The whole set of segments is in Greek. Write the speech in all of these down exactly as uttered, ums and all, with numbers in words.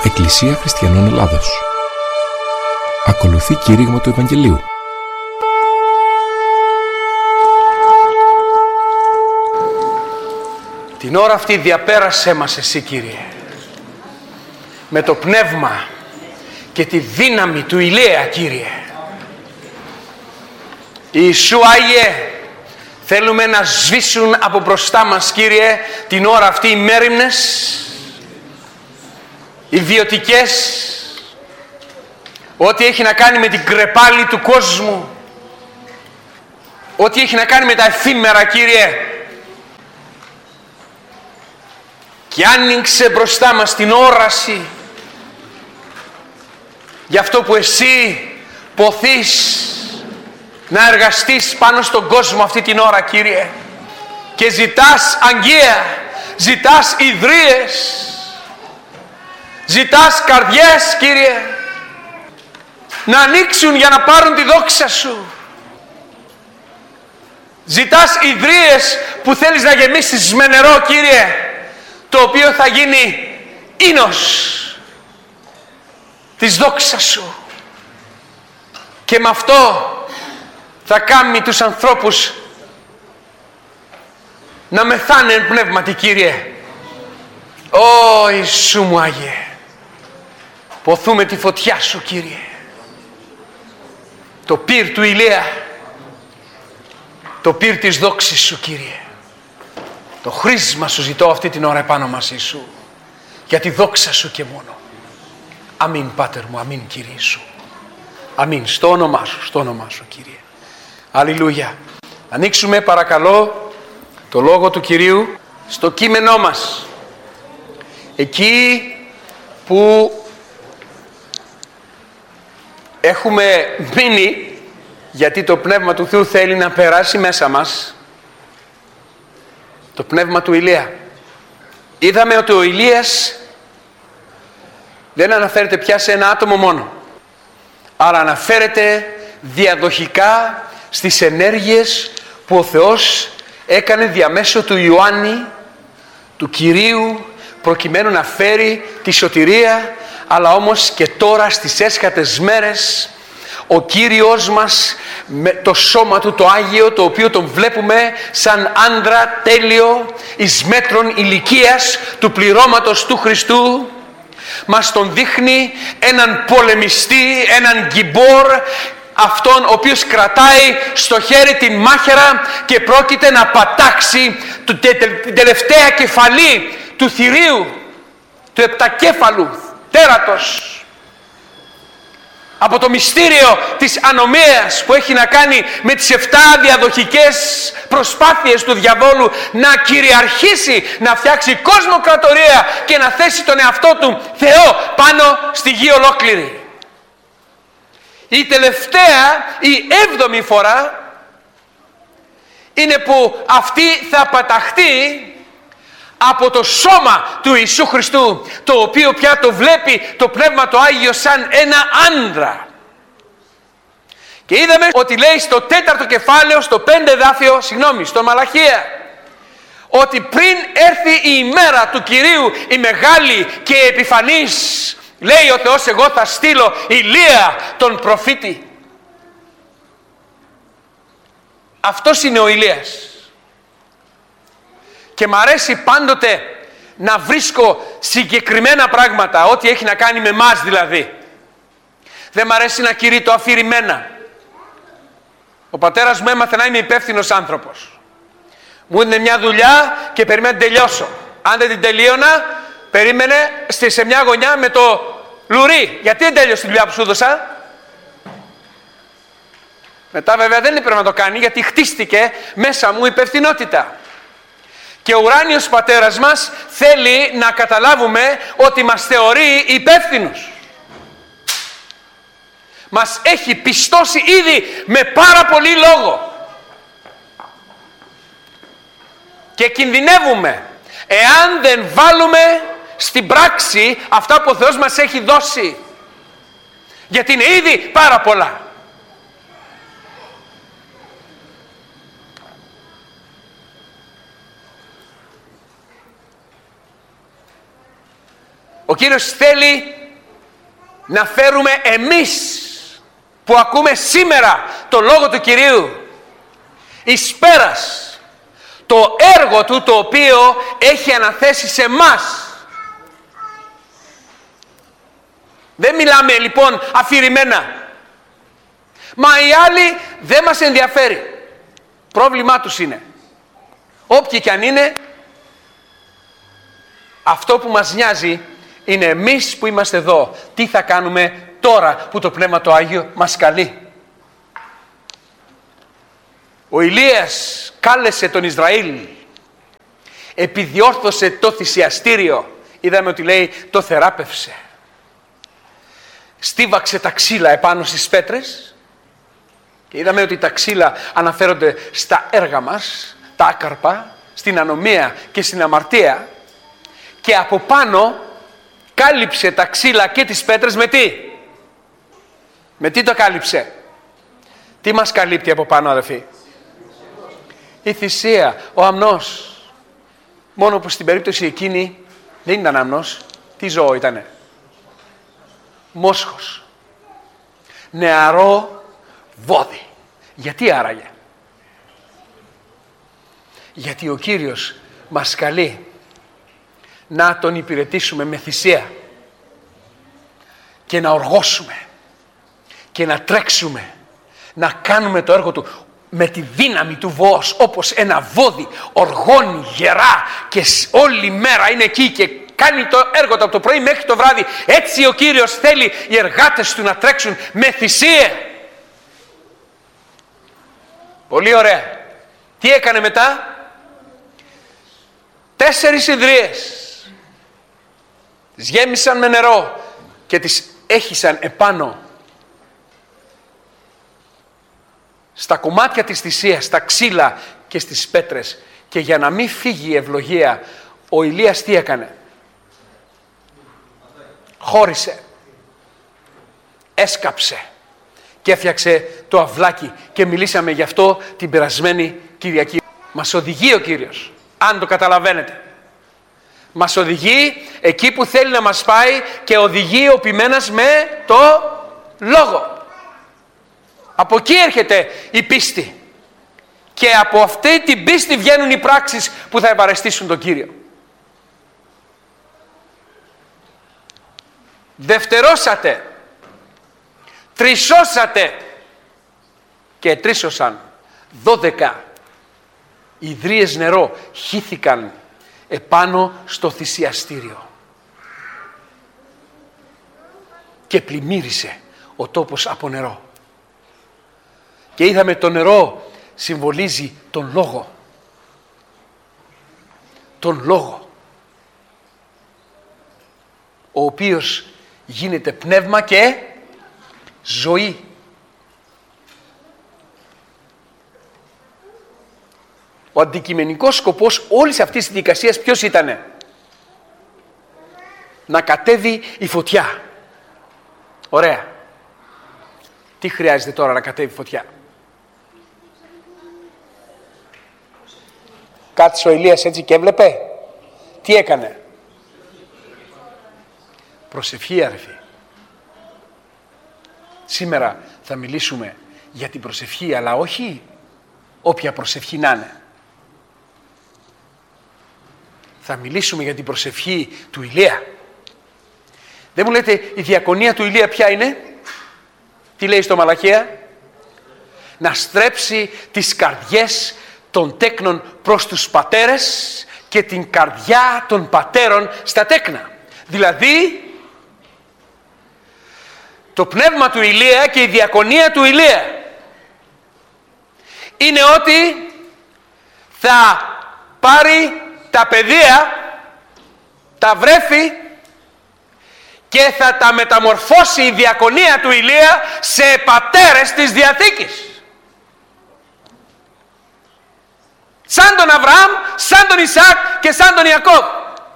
Εκκλησία Χριστιανών Ελλάδος. Ακολουθεί κήρυγμα του Ευαγγελίου. Την ώρα αυτή διαπέρασέ μας εσύ, Κύριε, με το πνεύμα και τη δύναμη του Ηλία, Κύριε. Ιησού Άγιε, θέλουμε να σβήσουν από μπροστά μας, Κύριε, την ώρα αυτή οι μέριμνες, οι βιωτικές, ό,τι έχει να κάνει με την κρεπάλη του κόσμου, ό,τι έχει να κάνει με τα εφήμερα, Κύριε. Και άνοιξε μπροστά μας την όραση για αυτό που εσύ ποθείς να εργαστείς πάνω στον κόσμο αυτή την ώρα, Κύριε. Και ζητάς αγγεία, ζητάς ιδρύες, ζητάς καρδιές, Κύριε, να ανοίξουν για να πάρουν τη δόξα Σου. Ζητάς ιδρύες που θέλεις να γεμίσεις με νερό, Κύριε, το οποίο θα γίνει ίνος της δόξας Σου. Και με αυτό θα κάνει τους ανθρώπους να μεθάνε εν πνεύματι, Κύριε. Ω Ιησού μου Άγιε, ποθούμε τη φωτιά Σου, Κύριε, το πυρ του Ηλία, το πυρ της δόξης Σου, Κύριε. Το χρήσμα Σου ζητώ αυτή την ώρα επάνω μας, Ιησού, για τη δόξα Σου και μόνο. Αμήν, Πάτερ μου, αμήν, Κύριε Ιησού. Αμήν, στο όνομά Σου, στο όνομά Σου, Κύριε. Αλληλούια. Ανοίξουμε παρακαλώ το Λόγο του Κυρίου στο κείμενό μας. Εκεί που έχουμε μείνει, γιατί το Πνεύμα του Θεού θέλει να περάσει μέσα μας, το πνεύμα του Ηλία. Είδαμε ότι ο Ηλίας δεν αναφέρεται πια σε ένα άτομο μόνο, αλλά αναφέρεται διαδοχικά στις ενέργειες που ο Θεός έκανε διαμέσου του Ιωάννη, του Κυρίου, προκειμένου να φέρει τη σωτηρία, αλλά όμως και τώρα στις έσχατες μέρες ο Κύριος μας με το σώμα Του το Άγιο, το οποίο τον βλέπουμε σαν άντρα τέλειο εις μέτρων ηλικίας του πληρώματος του Χριστού, μας τον δείχνει έναν πολεμιστή, έναν γκιμπόρ, αυτόν ο οποίος κρατάει στο χέρι την μάχαιρα και πρόκειται να πατάξει την τελευταία κεφαλή του θηρίου, του επτακέφαλου τέρατος, από το μυστήριο της ανομίας που έχει να κάνει με τις εφτά διαδοχικές προσπάθειες του διαβόλου να κυριαρχήσει, να φτιάξει κοσμοκρατορία και να θέσει τον εαυτό του Θεό πάνω στη γη ολόκληρη. Η τελευταία, η έβδομη φορά είναι που αυτή θα παταχτεί από το σώμα του Ιησού Χριστού, το οποίο πια το βλέπει το Πνεύμα το Άγιο σαν ένα άνδρα. Και είδαμε ότι λέει στο τέταρτο κεφάλαιο, στο πέντε εδάφιο, συγγνώμη, στο Μαλαχία, ότι πριν έρθει η ημέρα του Κυρίου, η μεγάλη και επιφανής, λέει ο Θεός, εγώ θα στείλω Ηλία τον προφήτη. Αυτός είναι ο Ηλίας. Και μ' αρέσει πάντοτε να βρίσκω συγκεκριμένα πράγματα, ό,τι έχει να κάνει με εμάς δηλαδή. Δεν μ' αρέσει να κηρύττω αφηρημένα. Ο πατέρας μου έμαθε να είμαι υπεύθυνος άνθρωπος. Μου έδινε μια δουλειά και περίμενα να την τελειώσω. Αν δεν την τελείωνα, περίμενε σε μια γωνιά με το λουρί. Γιατί δεν τέλειωσε τη δουλειά που σου έδωσα? Μετά βέβαια δεν έπρεπε να το κάνει, γιατί χτίστηκε μέσα μου υπευθυνότητα. Και ο ουράνιος πατέρας μας θέλει να καταλάβουμε ότι μας θεωρεί υπεύθυνους. Μας έχει πιστώσει ήδη με πάρα πολύ λόγο. Και κινδυνεύουμε εάν δεν βάλουμε στην πράξη αυτά που ο Θεός μας έχει δώσει. Γιατί είναι ήδη πάρα πολλά. Ο Κύριος θέλει να φέρουμε εμείς που ακούμε σήμερα το Λόγο του Κυρίου εις πέρας το έργο Του το οποίο έχει αναθέσει σε μας. Δεν μιλάμε λοιπόν αφηρημένα. Μα οι άλλοι δεν μας ενδιαφέρει. Πρόβλημά τους είναι. Όποιοι κι αν είναι, αυτό που μας νοιάζει είναι εμείς που είμαστε εδώ. Τι θα κάνουμε τώρα που το Πνεύμα το Άγιο μας καλεί. Ο Ηλίας κάλεσε τον Ισραήλ, επιδιόρθωσε το θυσιαστήριο. Είδαμε ότι λέει το θεράπευσε. Στίβαξε τα ξύλα επάνω στις πέτρες. Και είδαμε ότι τα ξύλα αναφέρονται στα έργα μας, τα άκαρπα, στην ανομία και στην αμαρτία. Και από πάνω κάλυψε τα ξύλα και τις πέτρες με τι? Με τι το κάλυψε? Τι μας καλύπτει από πάνω, αδελφοί? Η θυσία, ο αμνός. Μόνο που στην περίπτωση εκείνη δεν ήταν αμνός. Τι ζώο ήτανε? Μόσχος. Νεαρό βόδι. Γιατί άραγε? Γιατί ο Κύριος μας καλεί να Τον υπηρετήσουμε με θυσία και να οργώσουμε και να τρέξουμε, να κάνουμε το έργο Του με τη δύναμη του βόος, όπως ένα βόδι οργώνει γερά και όλη μέρα είναι εκεί και κάνει το έργο Του από το πρωί μέχρι το βράδυ. Έτσι ο Κύριος θέλει οι εργάτες Του να τρέξουν με θυσία. Πολύ ωραία. Τι έκανε μετά? Τέσσερις ιδρύες τις γέμισαν με νερό και τις έχισαν επάνω στα κομμάτια της θυσίας, στα ξύλα και στις πέτρες. Και για να μην φύγει η ευλογία, ο Ηλίας τι έκανε? Χώρισε, έσκαψε και έφτιαξε το αυλάκι και μιλήσαμε γι' αυτό την περασμένη Κυριακή. Μας οδηγεί ο Κύριος, αν το καταλαβαίνετε. Μας οδηγεί εκεί που θέλει να μας πάει και οδηγεί ο ποιμένας με το Λόγο. Από εκεί έρχεται η πίστη και από αυτή την πίστη βγαίνουν οι πράξεις που θα ευαρεστήσουν τον Κύριο. Δευτερώσατε, τρισώσατε και τρίσωσαν δώδεκα ιδρύες νερό χύθηκαν επάνω στο θυσιαστήριο και πλημμύρισε ο τόπος από νερό. Και είδαμε το νερό συμβολίζει τον Λόγο. Τον Λόγο. Ο οποίος γίνεται πνεύμα και ζωή. Ο αντικειμενικός σκοπός όλης αυτής της δικασίας ποιος ήτανε? Να κατέβει η φωτιά. Ωραία. Τι χρειάζεται τώρα να κατέβει η φωτιά? Κάτσε ο Ηλίας έτσι και έβλεπε. Τι έκανε? Προσευχή, αρεφή. Σήμερα θα μιλήσουμε για την προσευχή, αλλά όχι όποια προσευχή να είναι. Θα μιλήσουμε για την προσευχή του Ηλία. Δεν μου λέτε η διακονία του Ηλία ποια είναι? Τι λέει στο Μαλαχία? Να στρέψει τις καρδιές των τέκνων προς τους πατέρες και την καρδιά των πατέρων στα τέκνα. Δηλαδή το πνεύμα του Ηλία και η διακονία του Ηλία είναι ότι θα πάρει τα παιδεία, τα βρέφη και θα τα μεταμορφώσει η διακονία του Ηλία σε πατέρες της Διαθήκης. Σαν τον Αβραάμ, σαν τον Ισαάκ και σαν τον Ιακώβ.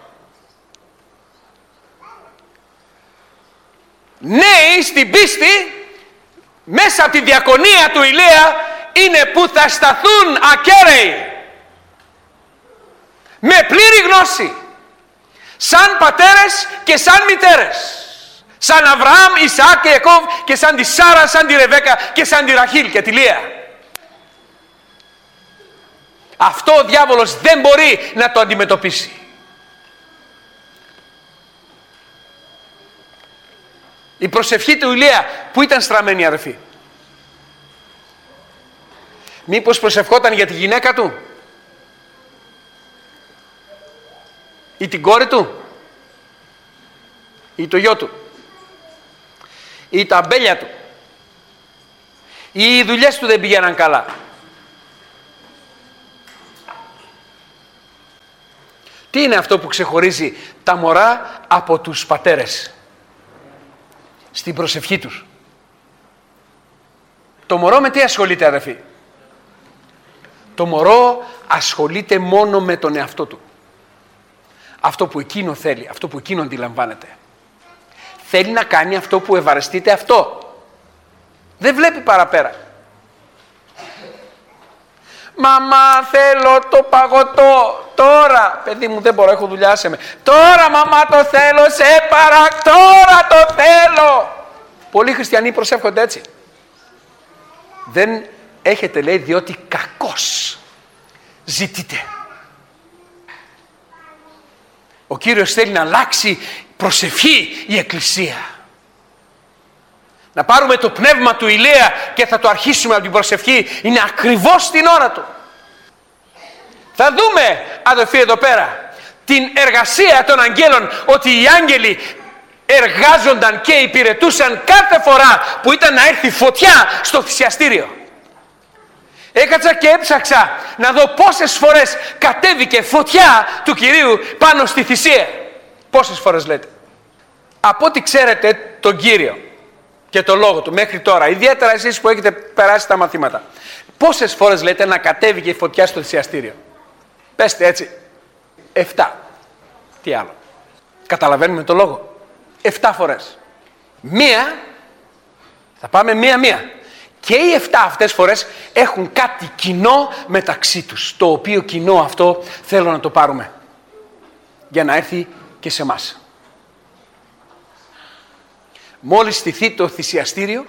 Νέοι στην πίστη, μέσα από τη διακονία του Ηλία, είναι που θα σταθούν ακέραιοι. Με πλήρη γνώση. Σαν πατέρες και σαν μητέρες. Σαν Αβραάμ, Ισαάκ και Ιακώβ και σαν τη Σάρα, σαν τη Ρεβέκα και σαν τη Ραχήλ και τη Λία. Αυτό ο διάβολος δεν μπορεί να το αντιμετωπίσει. Η προσευχή του Ηλία που ήταν στραμμένη, αδερφοί? Μήπως προσευχόταν για τη γυναίκα του ή την κόρη του ή το γιο του ή τα αμπέλια του ή οι δουλειές του δεν πηγαίναν καλά? Τι είναι αυτό που ξεχωρίζει τα μωρά από τους πατέρες στην προσευχή τους? Το μωρό με τι ασχολείται, αδερφοί? Το μωρό ασχολείται μόνο με τον εαυτό του. Αυτό που εκείνο θέλει, αυτό που εκείνο αντιλαμβάνεται. Θέλει να κάνει αυτό που ευαρεστείται αυτό. Δεν βλέπει παραπέρα. Μαμά, θέλω το παγωτό. Τώρα, παιδί μου, δεν μπορώ, έχω δουλειά, σε με. Τώρα, μαμά, το θέλω, σε παρα... Τώρα το θέλω. Πολλοί χριστιανοί προσεύχονται έτσι. Δεν έχετε, λέει, διότι κακώς ζητείτε. Ο Κύριος θέλει να αλλάξει προσευχή η Εκκλησία. Να πάρουμε το πνεύμα του Ηλία και θα το αρχίσουμε από την προσευχή. Είναι ακριβώς την ώρα του. Θα δούμε, αδελφοί, εδώ πέρα την εργασία των αγγέλων, ότι οι άγγελοι εργάζονταν και υπηρετούσαν κάθε φορά που ήταν να έρθει φωτιά στο θυσιαστήριο. Έκατσα και έψαξα να δω πόσες φορές κατέβηκε φωτιά του Κυρίου πάνω στη θυσία. Πόσες φορές λέτε? Από ό,τι ξέρετε τον Κύριο και το λόγο του μέχρι τώρα, ιδιαίτερα εσείς που έχετε περάσει τα μαθήματα, πόσες φορές λέτε να κατέβηκε η φωτιά στο θυσιαστήριο? Πέστε έτσι. Εφτά. Τι άλλο? Καταλαβαίνουμε το λόγο? Εφτά φορές. Μία, θα πάμε μία-μία. Και οι εφτά αυτές φορές έχουν κάτι κοινό μεταξύ τους. Το οποίο κοινό αυτό θέλω να το πάρουμε για να έρθει και σε εμάς. Μόλις στηθεί το θυσιαστήριο,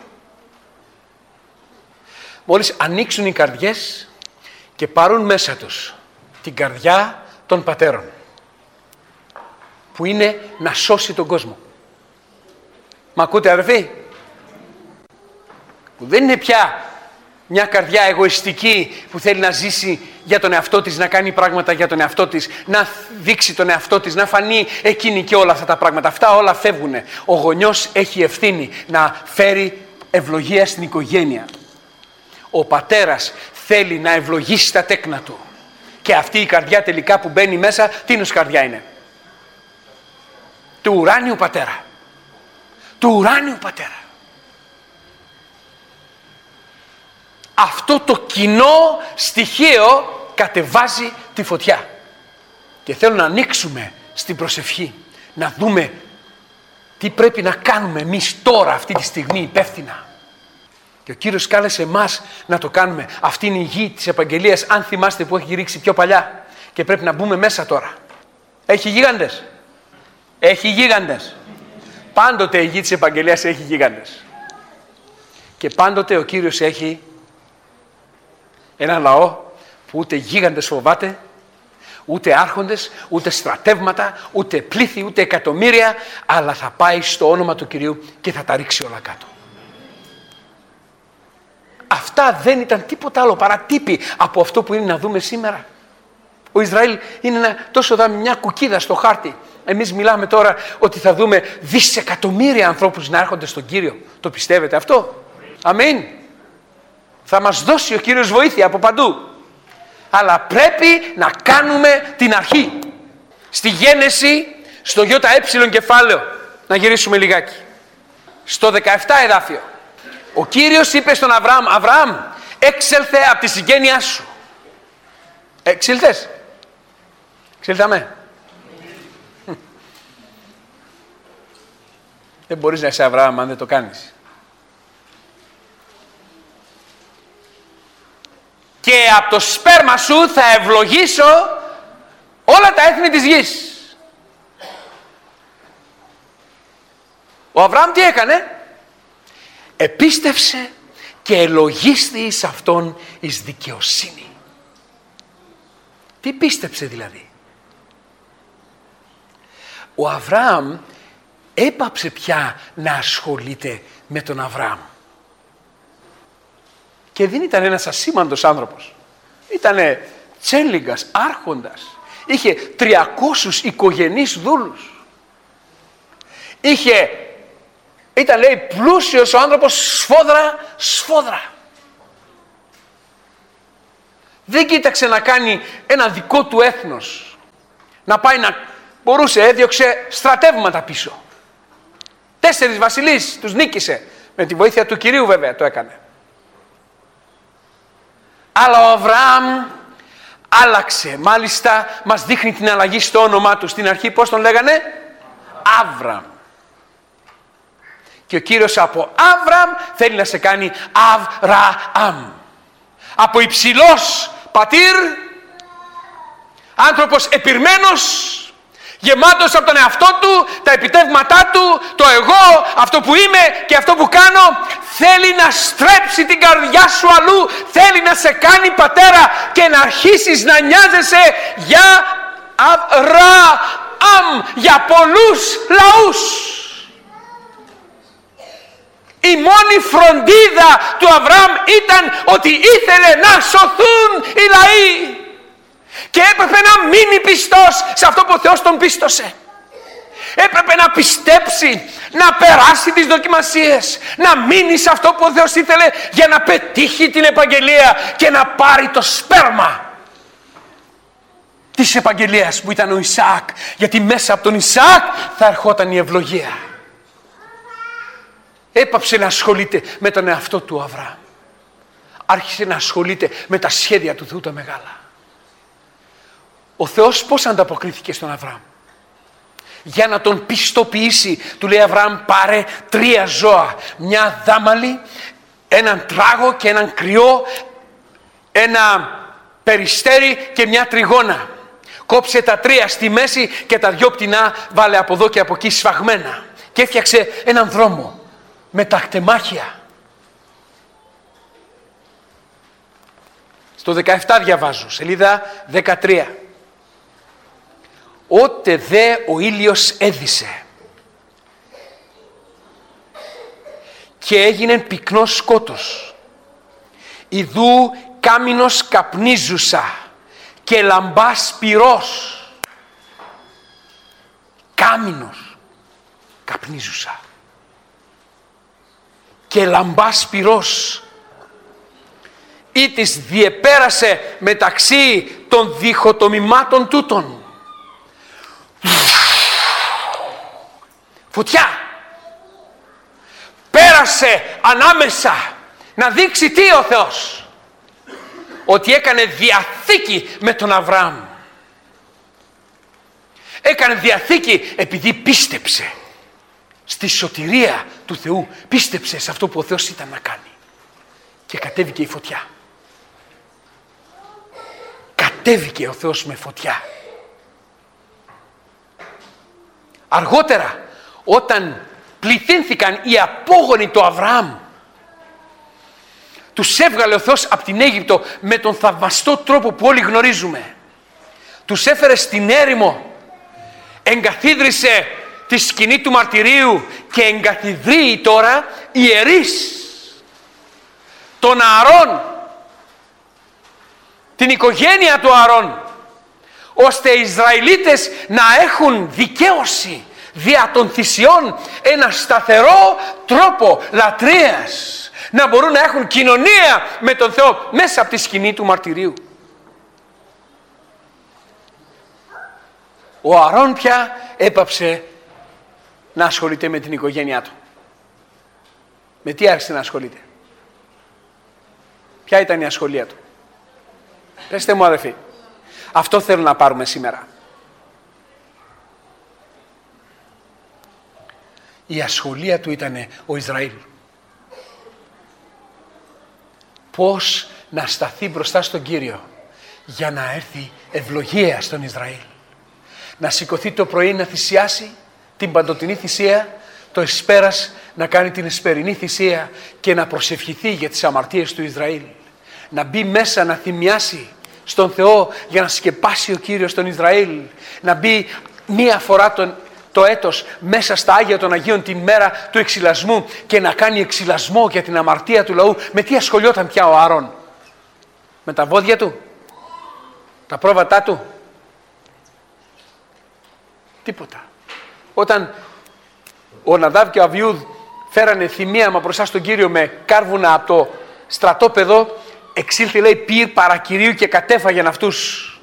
μόλις ανοίξουν οι καρδιές και πάρουν μέσα τους την καρδιά των πατέρων, που είναι να σώσει τον κόσμο. Μ' ακούτε, αδερφοί? Που δεν είναι πια μια καρδιά εγωιστική που θέλει να ζήσει για τον εαυτό της, να κάνει πράγματα για τον εαυτό της, να δείξει τον εαυτό της, να φανεί εκείνη και όλα αυτά τα πράγματα. Αυτά όλα φεύγουνε. Ο γονιός έχει ευθύνη να φέρει ευλογία στην οικογένεια. Ο πατέρας θέλει να ευλογήσει τα τέκνα του. Και αυτή η καρδιά τελικά που μπαίνει μέσα, τίνος καρδιά είναι? Του ουράνιου πατέρα. Του ουράνιου πατέρα. Αυτό το κοινό στοιχείο κατεβάζει τη φωτιά. Και θέλω να ανοίξουμε στην προσευχή, να δούμε τι πρέπει να κάνουμε εμείς τώρα, αυτή τη στιγμή, υπεύθυνα. Και ο Κύριος κάλεσε εμάς να το κάνουμε. Αυτή είναι η γη της επαγγελίας, αν θυμάστε, που έχει ρίξει πιο παλιά. Και πρέπει να μπούμε μέσα τώρα. Έχει γίγαντες. Έχει γίγαντες. Πάντοτε η γη της επαγγελίας έχει γίγαντες. Και πάντοτε ο Κύριος έχει ένα λαό που ούτε γίγαντες φοβάται, ούτε άρχοντες, ούτε στρατεύματα, ούτε πλήθη, ούτε εκατομμύρια, αλλά θα πάει στο όνομα του Κυρίου και θα τα ρίξει όλα κάτω. Αυτά δεν ήταν τίποτα άλλο παρά τύποι από αυτό που είναι να δούμε σήμερα. Ο Ισραήλ είναι ένα, τόσο δάμε μια κουκίδα στο χάρτη. Εμείς μιλάμε τώρα ότι θα δούμε δισεκατομμύρια ανθρώπους να έρχονται στον Κύριο. Το πιστεύετε αυτό? Αμήν. Θα μας δώσει ο Κύριος βοήθεια από παντού. Αλλά πρέπει να κάνουμε την αρχή. Στη Γένεση, στο ΙΕ κεφάλαιο, να γυρίσουμε λιγάκι. Στο δεκαεπτά εδάφιο. Ο Κύριος είπε στον Αβραάμ, Αβραάμ, έξελθε από τη συγγένειά σου. Εξήλθες? Εξήλθαμε? Δεν μπορείς να είσαι Αβραάμ αν δεν το κάνεις. Και από το σπέρμα σου θα ευλογήσω όλα τα έθνη της γης. Ο Αβραάμ τι έκανε? Επίστευσε και ελογίστη εις αυτόν εις δικαιοσύνη. Τι πίστεψε δηλαδή? Ο Αβραάμ έπαψε πια να ασχολείται με τον Αβραάμ. Και δεν ήταν ένας ασήμαντος άνθρωπος. Ήτανε τσέλιγκας, άρχοντας. Είχε τριακόσιους οικογενείς δούλους. Είχε, ήταν λέει πλούσιος ο άνθρωπος, σφόδρα, σφόδρα. Δεν κοίταξε να κάνει ένα δικό του έθνος. Να πάει να μπορούσε, έδιωξε στρατεύματα πίσω. Τέσσερις βασιλείς τους νίκησε. Με τη βοήθεια του Κυρίου βέβαια το έκανε. Αλλά ο Αβραάμ άλλαξε. Μάλιστα μας δείχνει την αλλαγή στο όνομά του. Στην αρχή πώς τον λέγανε? Άβραμ. Και ο Κύριος από Άβραμ θέλει να σε κάνει Αβραάμ. Από υψηλός πατήρ, άνθρωπος επιρμένος, γεμάτος από τον εαυτό του, τα επιτεύγματά του, το εγώ, αυτό που είμαι και αυτό που κάνω, θέλει να στρέψει την καρδιά σου αλλού, θέλει να σε κάνει πατέρα και να αρχίσεις να νοιάζεσαι για Αβραάμ, για πολλούς λαούς. Η μόνη φροντίδα του Αβραάμ ήταν ότι ήθελε να σωθούν οι λαοί. Και έπρεπε να μείνει πιστός σε αυτό που ο Θεός τον πίστωσε. Έπρεπε να πιστέψει, να περάσει τις δοκιμασίες, να μείνει σε αυτό που ο Θεός ήθελε για να πετύχει την επαγγελία και να πάρει το σπέρμα της επαγγελίας που ήταν ο Ισαάκ. Γιατί μέσα από τον Ισαάκ θα ερχόταν η ευλογία. Έπαψε να ασχολείται με τον εαυτό του Αβραάμ. Άρχισε να ασχολείται με τα σχέδια του Θεού τα μεγάλα. Ο Θεός πώς ανταποκρίθηκε στον Αβραάμ? Για να τον πιστοποιήσει, του λέει Αβραάμ, πάρε τρία ζώα. Μια δάμαλη, έναν τράγο και έναν κρυό, ένα περιστέρι και μια τριγώνα. Κόψε τα τρία στη μέση και τα δυο πτηνά βάλε από εδώ και από εκεί σφαγμένα. Και έφτιαξε έναν δρόμο με τα χτεμάχια. Στο δεκαεπτά διαβάζω, σελίδα δεκατρία. Ότε δε ο ήλιος έδισε και έγινε πυκνός σκότος, ιδού κάμινος καπνίζουσα και λαμπάς πυρός. Κάμινος καπνίζουσα και λαμπάς πυρός, ή της διεπέρασε μεταξύ των διχοτομημάτων τούτων. Φωτιά πέρασε ανάμεσα να δείξει τι ο Θεός? Ότι έκανε διαθήκη με τον Αβραάμ. Έκανε διαθήκη επειδή πίστεψε στη σωτηρία του Θεού. Πίστεψε σε αυτό που ο Θεός ήταν να κάνει. Και κατέβηκε η φωτιά. Κατέβηκε ο Θεός με φωτιά. Αργότερα, όταν πληθύνθηκαν οι απόγονοι του Αβραάμ, τους έβγαλε ο Θεός από την Αίγυπτο με τον θαυμαστό τρόπο που όλοι γνωρίζουμε. Τους έφερε στην έρημο, εγκαθίδρυσε τη σκηνή του μαρτυρίου και εγκαθιδρύει τώρα ιερείς τον Ααρών, την οικογένεια του Ααρών, ώστε οι Ισραηλίτες να έχουν δικαίωση δια των θυσιών, ένα σταθερό τρόπο λατρείας, να μπορούν να έχουν κοινωνία με τον Θεό μέσα από τη σκηνή του μαρτυρίου. Ο Ααρών πια έπαψε να ασχολείται με την οικογένειά του. Με τι άρχισε να ασχολείται? Ποια ήταν η ασχολία του? Πεςτε μου αδελφοί. Αυτό θέλω να πάρουμε σήμερα. Η ασχολία του ήταν ο Ισραήλ. Πώς να σταθεί μπροστά στον Κύριο για να έρθει ευλογία στον Ισραήλ. Να σηκωθεί το πρωί να θυσιάσει την παντοτινή θυσία, το εσπέρας να κάνει την εσπερινή θυσία και να προσευχηθεί για τις αμαρτίες του Ισραήλ. Να μπει μέσα να θυμιάσει στον Θεό για να σκεπάσει ο Κύριος τον Ισραήλ. Να μπει μία φορά τον, το έτος μέσα στα Άγια των Αγίων την μέρα του εξυλασμού και να κάνει εξυλασμό για την αμαρτία του λαού. Με τι ασχολιόταν πια ο Άρων? Με τα βόδια του? Τα πρόβατά του? Τίποτα. Όταν ο Ναδάβ και ο Αβιούδ φέρανε θυμίαμα μπροστά στον Κύριο με κάρβουνα από το στρατόπεδο, εξήλθε λέει πυρ παρακυρίου και κατέφαγαν αυτούς.